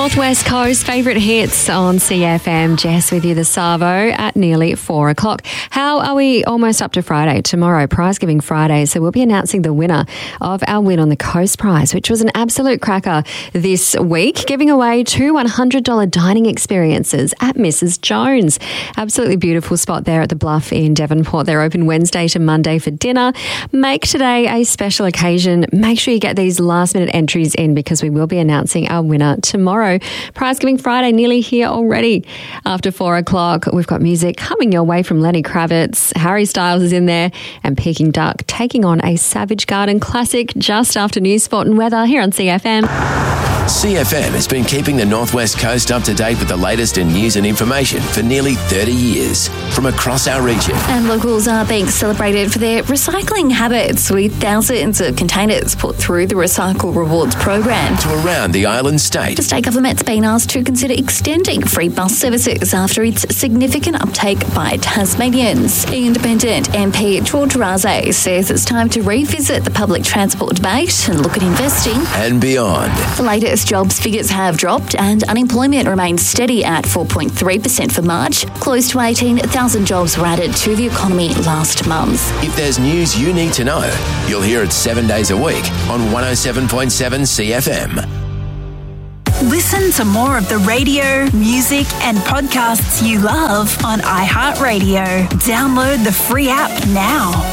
Northwest Coast favourite hits on CFM. Jess with you, the Savo, at nearly 4 o'clock. How are we almost up to Friday? Tomorrow, Prize Giving Friday. So we'll be announcing the winner of our Win on the Coast prize, which was an absolute cracker this week, giving away 2 $100 dining experiences at Mrs. Jones. Absolutely beautiful spot there at the Bluff in Devonport. They're open Wednesday to Monday for dinner. Make today a special occasion. Make sure you get these last minute entries in because we will be announcing our winner tomorrow. Prize Giving Friday nearly here already. After 4 o'clock, we've got music coming your way from Lenny Kravitz. Harry Styles is in there, and Peking Duck taking on a Savage Garden classic just after news, sport and weather here on CFM. CFM has been keeping the Northwest Coast up to date with the latest in news and information for nearly 30 years from across our region. And locals are being celebrated for their recycling habits, with thousands of containers put through the Recycle Rewards program. To around the island state. The state government's been asked to consider extending free bus services after its significant uptake by Tasmanians. Independent MP George Raze says it's time to revisit the public transport debate and look at investing and beyond. The latest jobs figures have dropped and unemployment remains steady at 4.3% for March. Close to 18,000 jobs were added to the economy last month. If there's news you need to know, you'll hear it 7 days a week on 107.7 CFM. Listen to more of the radio, music and podcasts you love on iHeartRadio. Download the free app now.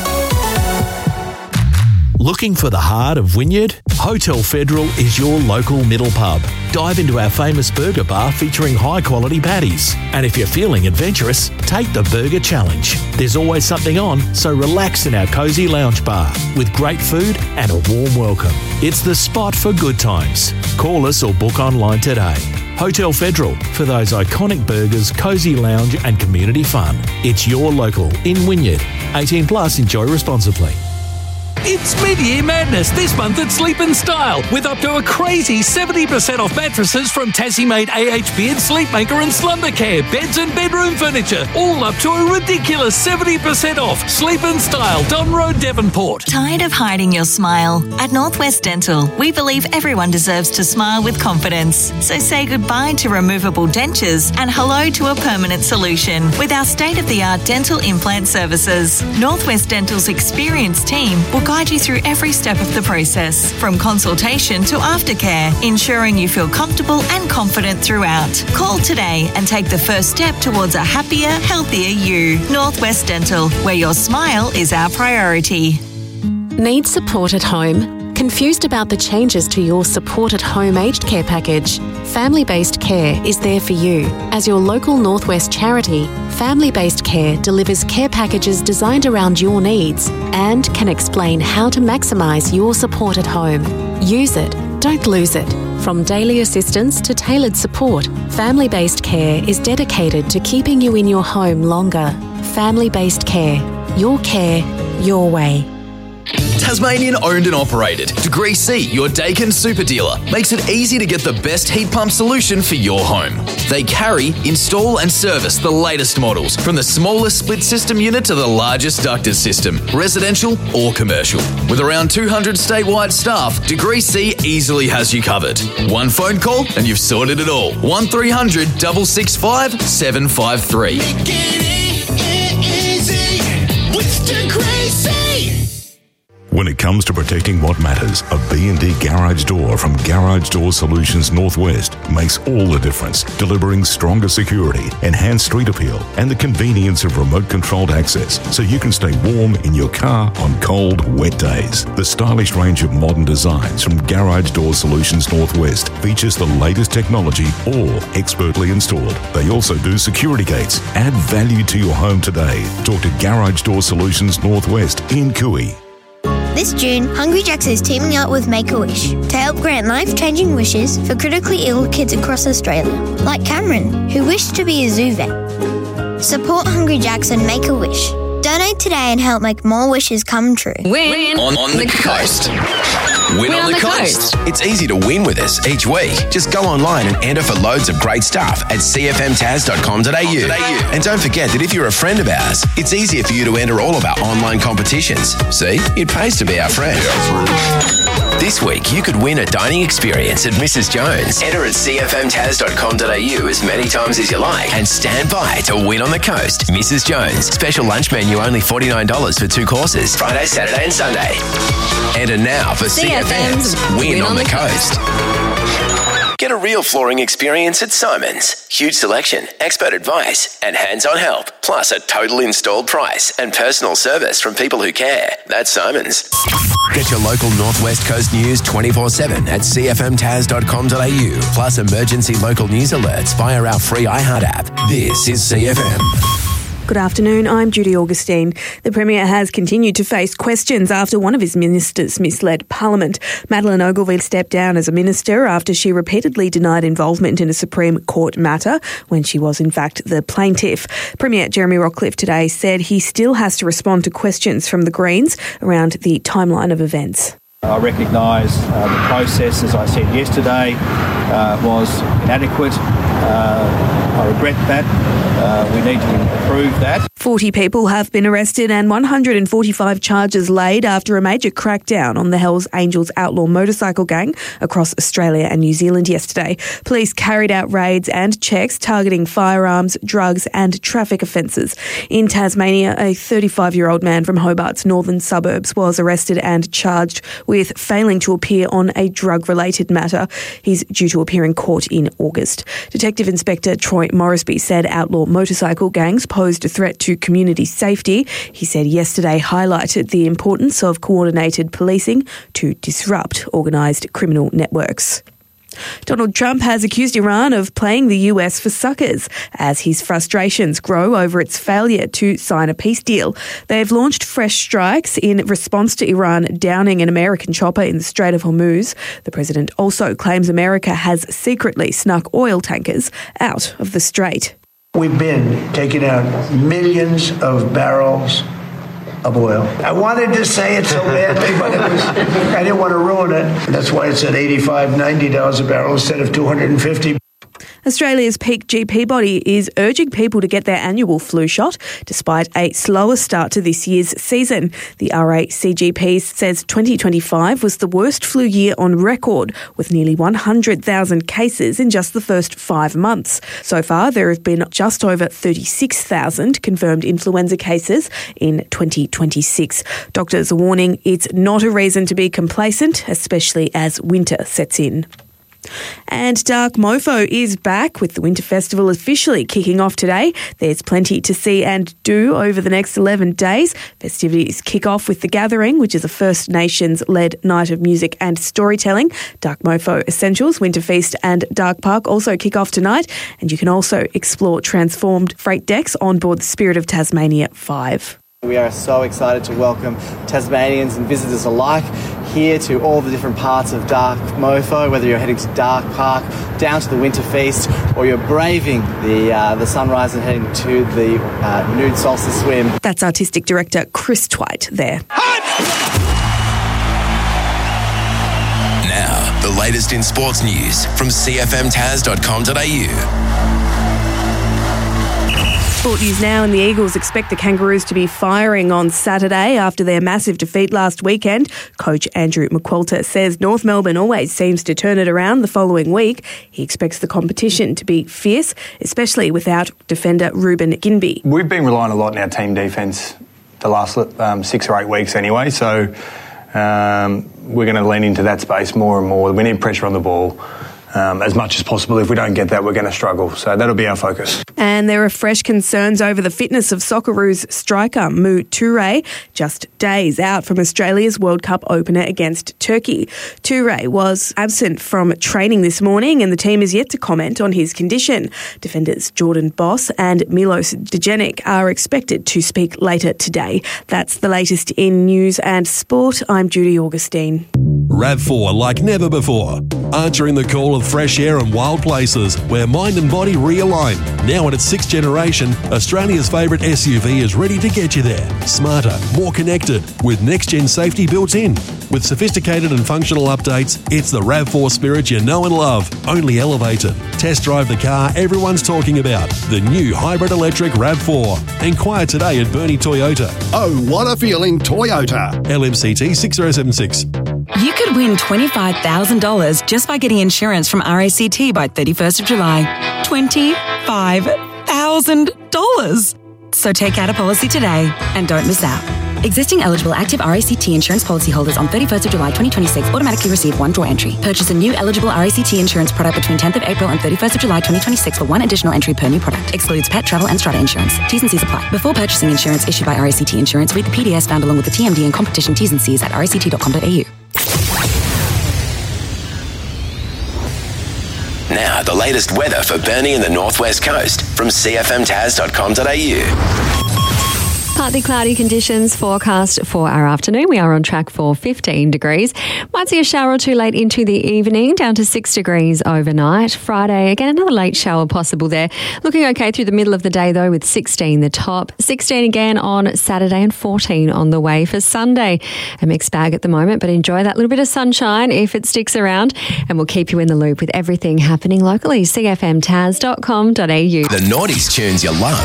Looking for the heart of Wynyard? Hotel Federal is your local middle pub. Dive into our famous burger bar featuring high-quality patties. And if you're feeling adventurous, take the Burger Challenge. There's always something on, so relax in our cosy lounge bar with great food and a warm welcome. It's the spot for good times. Call us or book online today. Hotel Federal, for those iconic burgers, cosy lounge and community fun. It's your local in Wynyard. 18 plus, enjoy responsibly. It's Mid-Year Madness this month at Sleep & Style, with up to a crazy 70% off mattresses from Tassie-made AHP and Sleepmaker and Slumbercare, beds and bedroom furniture, all up to a ridiculous 70% off. Sleep & Style, Don Road, Devonport. Tired of hiding your smile? At Northwest Dental, we believe everyone deserves to smile with confidence. So say goodbye to removable dentures and hello to a permanent solution with our state-of-the-art dental implant services. Northwest Dental's experienced team will guide you through every step of the process, from consultation to aftercare, ensuring you feel comfortable and confident throughout. Call today and take the first step towards a happier, healthier you. Northwest Dental, where your smile is our priority. Need support at home? Confused about the changes to your Support at Home aged care package? Family Based Care is there for you. As your local Northwest charity, Family Based Care delivers care packages designed around your needs and can explain how to maximise your support at home. Use it, don't lose it. From daily assistance to tailored support, Family Based Care is dedicated to keeping you in your home longer. Family Based Care. Your care, your way. Tasmanian owned and operated. Degree C, your Dakin super dealer, makes it easy to get the best heat pump solution for your home. They carry, install and service the latest models, from the smallest split system unit to the largest ducted system, residential or commercial. With around 200 statewide staff, Degree C easily has you covered. One phone call and you've sorted it all. 1300 665 753. Make it easy with Degree C. When it comes to protecting what matters, a B&D garage door from Garage Door Solutions Northwest makes all the difference, delivering stronger security, enhanced street appeal, and the convenience of remote-controlled access so you can stay warm in your car on cold, wet days. The stylish range of modern designs from Garage Door Solutions Northwest features the latest technology, all expertly installed. They also do security gates. Add value to your home today. Talk to Garage Door Solutions Northwest in Cooey. This June, Hungry Jack's is teaming up with Make-A-Wish to help grant life-changing wishes for critically ill kids across Australia, like Cameron, who wished to be a zoo vet. Support Hungry Jack's and Make-A-Wish. Donate today and help make more wishes come true. Win on the coast. Win on the coast. It's easy to win with us each week. Just go online and enter for loads of great stuff at cfmtas.com.au. And don't forget that if you're a friend of ours, it's easier for you to enter all of our online competitions. See, it pays to be our friend. This week, you could win a dining experience at Mrs. Jones. Enter at cfmtaz.com.au as many times as you like and stand by to win on the coast. Mrs. Jones. Special lunch menu only $49 for 2 courses. Friday, Saturday and Sunday. Enter now for CFM's Win on the Coast. Get a real flooring experience at Simon's. Huge selection, expert advice, and hands-on help. Plus a total installed price and personal service from people who care. That's Simon's. Get your local Northwest Coast news 24/7 at cfmtaz.com.au. Plus emergency local news alerts via our free iHeart app. This is CFM. Good afternoon, I'm Judy Augustine. The Premier has continued to face questions after one of his ministers misled Parliament. Madeleine Ogilvie stepped down as a minister after she repeatedly denied involvement in a Supreme Court matter when she was in fact the plaintiff. Premier Jeremy Rockliff today said he still has to respond to questions from the Greens around the timeline of events. I recognise the process, as I said yesterday, was inadequate. I regret that. We need to improve that. 40 people have been arrested and 145 charges laid after a major crackdown on the Hells Angels outlaw motorcycle gang across Australia and New Zealand yesterday. Police carried out raids and checks targeting firearms, drugs and traffic offences. In Tasmania, a 35-year-old man from Hobart's northern suburbs was arrested and charged with failing to appear on a drug-related matter. He's due to appear in court in August. Detective Inspector Troy Morrisby said outlaw motorcycle gangs posed a threat to community safety. He said yesterday highlighted the importance of coordinated policing to disrupt organised criminal networks. Donald Trump has accused Iran of playing the US for suckers as his frustrations grow over its failure to sign a peace deal. They've launched fresh strikes in response to Iran downing an American chopper in the Strait of Hormuz. The president also claims America has secretly snuck oil tankers out of the strait. We've been taking out millions of barrels of oil. I wanted to say it so badly, but I didn't want to ruin it. That's why it's at $85, $90 a barrel instead of $250. Australia's peak GP body is urging people to get their annual flu shot, despite a slower start to this year's season. The RACGP says 2025 was the worst flu year on record, with nearly 100,000 cases in just the first 5 months. So far, there have been just over 36,000 confirmed influenza cases in 2026. Doctors are warning it's not a reason to be complacent, especially as winter sets in. And Dark Mofo is back with the Winter Festival officially kicking off today. There's plenty to see and do over the next 11 days. Festivities kick off with The Gathering, which is a First Nations-led night of music and storytelling. Dark Mofo Essentials, Winter Feast and Dark Park also kick off tonight. And you can also explore transformed freight decks on board the Spirit of Tasmania 5. We are so excited to welcome Tasmanians and visitors alike here to all the different parts of Dark Mofo, whether you're heading to Dark Park, down to the Winter Feast, or you're braving the sunrise and heading to the nude solstice swim. That's Artistic Director Chris Twite there. Now, the latest in sports news from cfmtaz.com.au. Sport news now, and the Eagles expect the Kangaroos to be firing on Saturday after their massive defeat last weekend. Coach Andrew McQualter says North Melbourne always seems to turn it around the following week. He expects the competition to be fierce, especially without defender Ruben Ginbey. We've been relying a lot on our team defence the last 6 or 8 weeks anyway, so we're going to lean into that space more and more. We need pressure on the ball. As much as possible. If we don't get that, we're going to struggle. So that'll be our focus. And there are fresh concerns over the fitness of Socceroos striker Mu Toure, just days out from Australia's World Cup opener against Turkey. Toure was absent from training this morning and the team is yet to comment on his condition. Defenders Jordan Boss and Milos Djenic are expected to speak later today. That's the latest in news and sport. I'm Judy Augustine. RAV4 like never before. Answering the call of fresh air and wild places where mind and body realign. Now in its 6th generation, Australia's favourite SUV is ready to get you there. Smarter, more connected, with next-gen safety built in. With sophisticated and functional updates, it's the RAV4 spirit you know and love, only elevated. Test drive the car everyone's talking about, the new hybrid electric RAV4. Inquire today at Bernie Toyota. Oh, what a feeling, Toyota. LMCT 6076. You could win $25,000 just by getting insurance from RACT by 31st of July. $25,000. So take out a policy today and don't miss out. Existing eligible active RACT insurance policyholders on 31st of July 2026 automatically receive one draw entry. Purchase a new eligible RACT insurance product between 10th of April and 31st of July 2026 for one additional entry per new product. Excludes pet, travel and strata insurance. T's and C's apply. Before purchasing insurance issued by RACT Insurance, read the PDS found along with the TMD and competition T's and C's at ract.com.au. Now, the latest weather for Burnie and the Northwest Coast from cfmtas.com.au. Partly cloudy conditions forecast for our afternoon. We are on track for 15 degrees. Might see a shower or two late into the evening, down to 6 degrees overnight. Friday, again, another late shower possible there. Looking okay through the middle of the day, though, with 16 the top. 16 again on Saturday and 14 on the way for Sunday. A mixed bag at the moment, but enjoy that little bit of sunshine if it sticks around. And we'll keep you in the loop with everything happening locally. cfmtas.com.au. The Naughties tunes you love.